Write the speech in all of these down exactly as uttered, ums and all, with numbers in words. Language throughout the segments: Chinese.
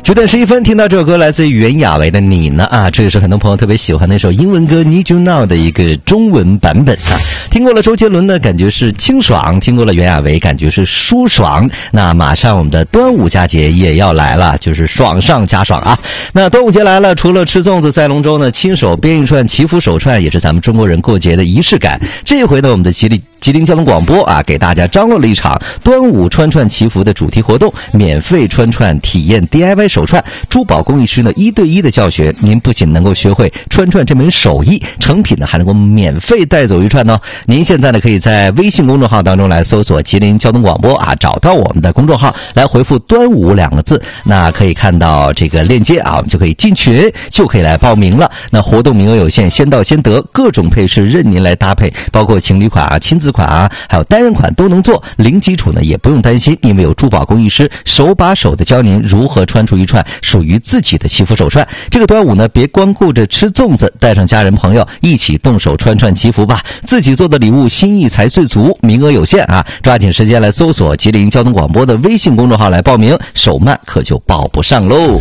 九点十一分，听到这首歌来自于袁娅维的《你呢》啊，这也是很多朋友特别喜欢的一首英文歌《Need You Now》的一个中文版本啊。听过了周杰伦呢，感觉是清爽；听过了袁娅维，感觉是舒爽。那马上我们的端午佳节也要来了，就是爽上加爽啊！那端午节来了，除了吃粽子，在龙舟呢亲手编一串祈福手串，也是咱们中国人过节的仪式感。这一回呢，我们的吉林吉林交通广播啊，给大家张罗了一场端午穿串祈福的主题活动，免费穿串体验 D I Y 手串，珠宝工艺师呢一对一的教学，您不仅能够学会穿串这门手艺，成品呢还能够免费带走一串呢。您现在呢可以在微信公众号当中来搜索吉林交通广播啊，找到我们的公众号，来回复端午两个字，那可以看到这个链接啊，我们就可以进群，就可以来报名了。那活动名额有限，先到先得，各种配饰任您来搭配，包括情侣款啊、亲子款啊，还有单人款都能做，零基础呢也不用担心，因为有珠宝工艺师手把手的教您如何穿出一串属于自己的祈福手串。这个端午呢，别光顾着吃粽子，带上家人朋友一起动手穿串祈福吧，自己做的礼物心意才最足。名额有限啊，抓紧时间来搜索吉林交通广播的微信公众号来报名，手慢可就报不上喽。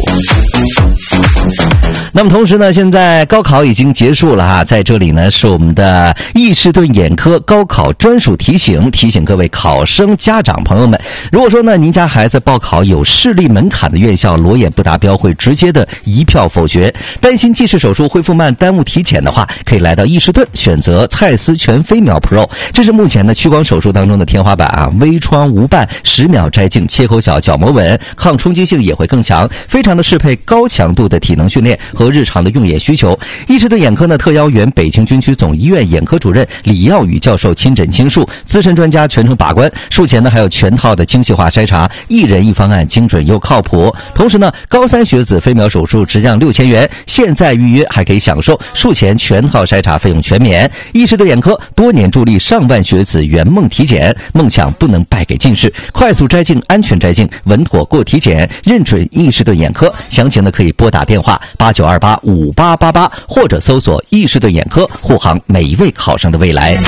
那么同时呢，现在高考已经结束了哈，在这里呢是我们的易士顿眼科高考专属提醒，提醒各位考生家长朋友们，如果说呢您家孩子报考有视力门槛的院校，裸眼不达标会直接的一票否决，担心近视手术恢复慢耽误体检的话，可以来到易士顿选择蔡司全飞秒 Pro， 这是目前的屈光手术当中的天花板啊，微创无瓣，十秒摘镜，切口小，角膜稳，抗冲击性也会更强，非常的适配高强度的体能训练和日常的用眼需求。易士顿眼科呢特邀原北京军区总医院眼科主任李耀宇教授亲诊亲述，资深专家全程把关，术前呢还有全套的精细化筛查，一人一方案，精准又靠谱。同时呢，高三学子飞秒手术直降六千元，现在预约还可以享受术前全套筛查费用全免。易士顿眼科多年助力上万学子圆梦体检，梦想不能败给近视，快速摘镜，安全摘镜，稳妥过体检，认准易士顿眼科。详情呢可以拨打电话八九二八五八八八，或者搜索易士顿眼科，护航每一位考生的未来。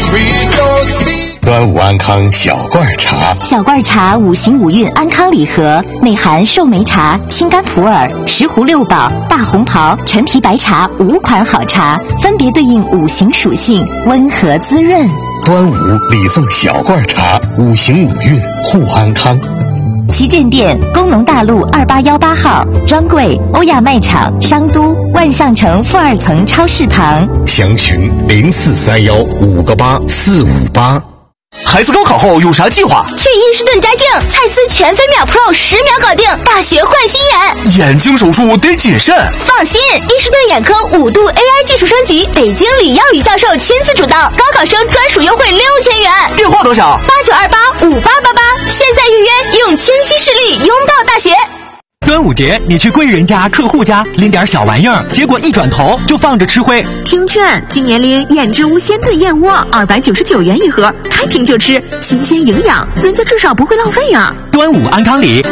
端午安康小罐茶， 小罐茶五行五运安康礼盒，内含寿眉茶、青柑普洱、石斛六宝、大红袍、陈皮白茶五款好茶，分别对应五行属性，温和滋润。 端午礼送小罐茶，五行五运护安康。 旗舰店工农大路二八幺八号，专柜欧亚卖场商都万象城负二层超市旁， 详询零四三幺五个八四五八。 孩子高考后有啥计划？ 去伊士顿摘镜，蔡司全飞秒 Pro 十秒搞定，大学换新眼。 眼睛手术得谨慎。 放心，伊士顿眼科五度 A I 技术升级，北京李耀宇教授亲自主导，高考生专属优惠六千元。 电话多少？ 八九二八五八八八。现在预约，用清晰视力拥抱大学。 端午节你去贵人家客户家拎点小玩意儿，结果一转头就放着吃灰。 听劝，今年拎燕之屋鲜炖燕窝二百九十九元一盒，开瓶就吃，新鲜营养，人家至少不会浪费啊。 端午安康礼，